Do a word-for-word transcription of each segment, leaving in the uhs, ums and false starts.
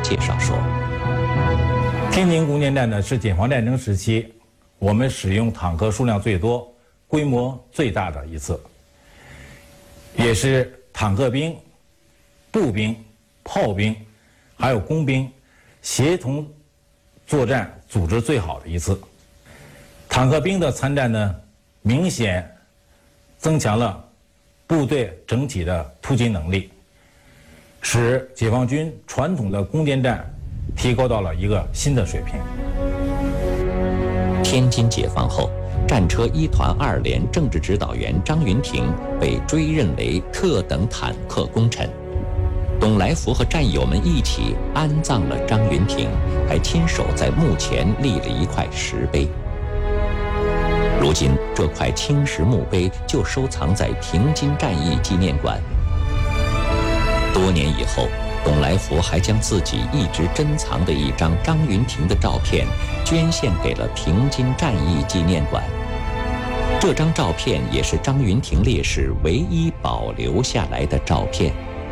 介绍说， 天津攻坚战呢是解放战争时期我们使用坦克数量最多、规模最大的一次，也是坦克兵、步兵、炮兵还有工兵协同作战组织最好的一次。坦克兵的参战呢，明显增强了部队整体的突击能力，使解放军传统的攻坚战提高到了一个新的水平。 天津解放后，战车一团二连政治指导员张云亭被追认为特等坦克功臣。董来福和战友们一起安葬了张云亭，还亲手在墓前立了一块石碑。如今，这块青石墓碑就收藏在平津战役纪念馆。多年以后，董来福还将自己一直珍藏的一张张云亭的照片捐献给了平津战役纪念馆。这张照片也是张云亭烈士唯一保留下来的照片。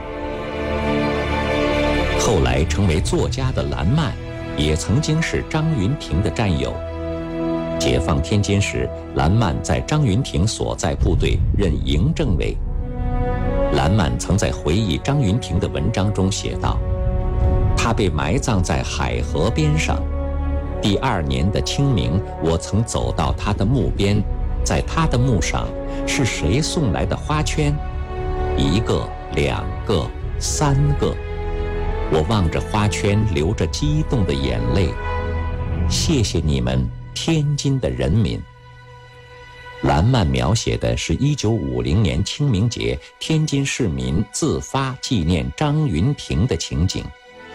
后来成为作家的兰曼，也曾经是张云亭的战友。解放天津时，兰曼在张云亭所在部队任营政委。兰曼曾在回忆张云亭的文章中写道：“他被埋葬在海河边上。第二年的清明，我曾走到他的墓边，在他的墓上，是谁送来的花圈？一个、两个、三个。我望着花圈，流着激动的眼泪。谢谢你们，天津的人民。”兰曼描写的是一九五零年清明节天津市民自发纪念张云亭的情景。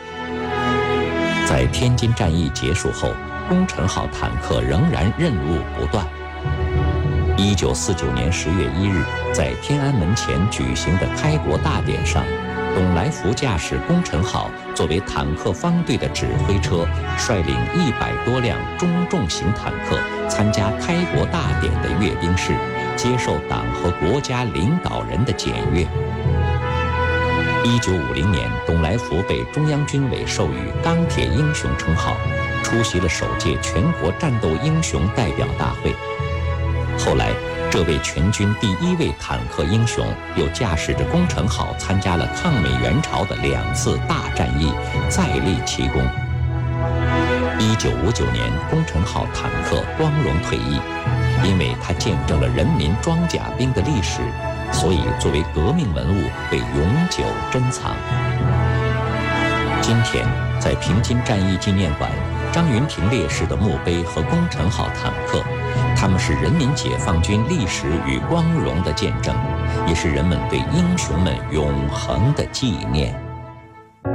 在天津战役结束后，工程号坦克仍然任务不断。一九四九年十月一日，在天安门前举行的开国大典上，董来福驾驶工程号作为坦克方队的指挥车，率领一百多辆中重型坦克参加开国大典的阅兵式，接受党和国家领导人的检阅。一九五零年，董来福被中央军委授予钢铁英雄称号，出席了首届全国战斗英雄代表大会。后来，这位全军第一位坦克英雄又驾驶着工程号参加了抗美援朝的两次大战役，再立奇功。一九五九年，工程号坦克光荣退役，因为它见证了人民装甲兵的历史，所以作为革命文物被永久珍藏。今天，在平津战役纪念馆，张云亭烈士的墓碑和工程号坦克，他们是人民解放军历史与光荣的见证，也是人们对英雄们永恒的纪念。